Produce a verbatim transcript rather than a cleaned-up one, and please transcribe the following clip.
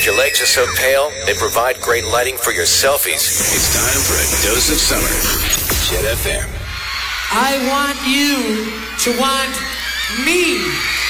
If your legs are so pale, they provide great lighting for your selfies. It's time for a dose of summer. Jet F M. I want you to want me.